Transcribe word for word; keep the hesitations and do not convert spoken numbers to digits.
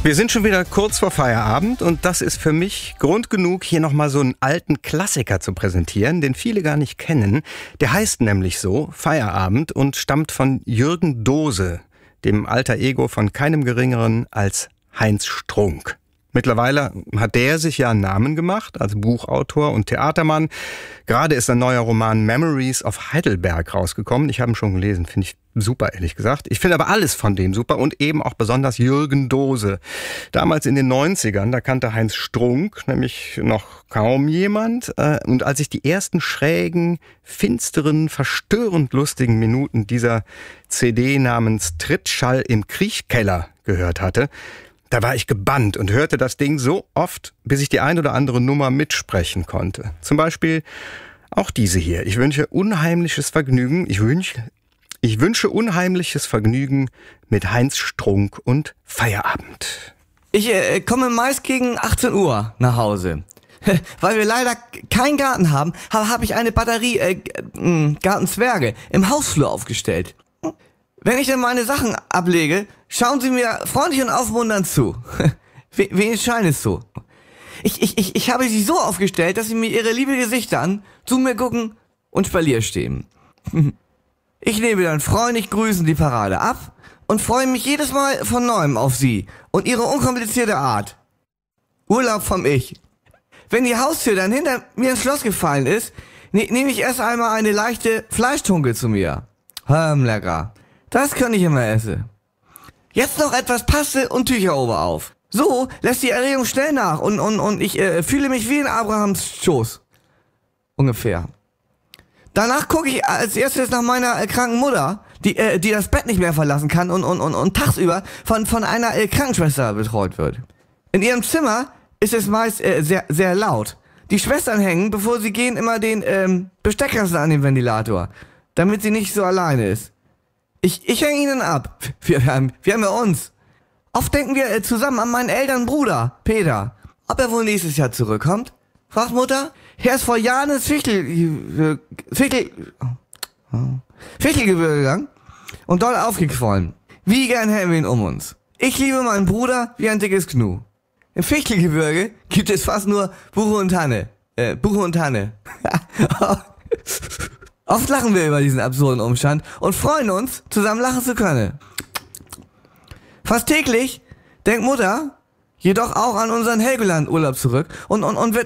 Wir sind schon wieder kurz vor Feierabend und das ist für mich Grund genug, hier nochmal so einen alten Klassiker zu präsentieren, den viele gar nicht kennen. Der heißt nämlich so, Feierabend, und stammt von Jürgen Dose, dem Alter Ego von keinem Geringeren als Heinz Strunk. Mittlerweile hat der sich ja einen Namen gemacht als Buchautor und Theatermann. Gerade ist ein neuer Roman Memories of Heidelberg rausgekommen. Ich habe ihn schon gelesen, finde ich super, ehrlich gesagt. Ich finde aber alles von dem super und eben auch besonders Jürgen Dose. Damals in den neunzigern, da kannte Heinz Strunk nämlich noch kaum jemand. Und als ich die ersten schrägen, finsteren, verstörend lustigen Minuten dieser C D namens Trittschall im Kriechkeller gehört hatte, da war ich gebannt und hörte das Ding so oft, bis ich die ein oder andere Nummer mitsprechen konnte. Zum Beispiel auch diese hier. Ich wünsche unheimliches Vergnügen. Ich wünsche, ich wünsche unheimliches Vergnügen mit Heinz Strunk und Feierabend. Ich äh, komme meist gegen achtzehn Uhr nach Hause. Weil wir leider keinen Garten haben, habe hab ich eine Batterie äh, äh, Gartenzwerge im Hausflur aufgestellt. Wenn ich dann meine Sachen ablege, schauen sie mir freundlich und aufmunternd zu. Wen scheint es so? Ich, ich, ich, ich habe sie so aufgestellt, dass sie mir ihre liebe Gesichter an, zu mir gucken und Spalier stehen. Ich nehme dann freundlich grüßend die Parade ab und freue mich jedes Mal von Neuem auf sie und ihre unkomplizierte Art. Urlaub vom Ich. Wenn die Haustür dann hinter mir ins Schloss gefallen ist, ne, nehme ich erst einmal eine leichte Fleischtunke zu mir. Hm, lecker. Das kann ich immer essen. Jetzt noch etwas Paste und Tücher obenauf. So lässt die Erregung schnell nach und, und, und ich äh, fühle mich wie in Abrahams Schoß. Ungefähr. Danach gucke ich als erstes nach meiner äh, kranken Mutter, die, äh, die das Bett nicht mehr verlassen kann und, und, und, und tagsüber von, von einer äh, Krankenschwester betreut wird. In ihrem Zimmer ist es meist äh, sehr, sehr laut. Die Schwestern hängen, bevor sie gehen, immer den ähm, Besteckkasten an den Ventilator, damit sie nicht so alleine ist. Ich, ich hänge ihnen ab. Wir, wir, haben, wir haben ja uns. Oft denken wir äh, zusammen an meinen älteren Bruder, Peter. Ob er wohl nächstes Jahr zurückkommt? Fragt Mutter. Er ist vor Jahren ins Fichtel, Fichtel, Fichtelgebirge gegangen und dort aufgequollen. Wie gern hätten wir ihn um uns. Ich liebe meinen Bruder wie ein dickes Knu. Im Fichtelgebirge gibt es fast nur Buche und Tanne. Äh, Buche und Tanne. Oft lachen wir über diesen absurden Umstand und freuen uns, zusammen lachen zu können. Fast täglich denkt Mutter jedoch auch an unseren Helgoland-Urlaub zurück und, und, und wird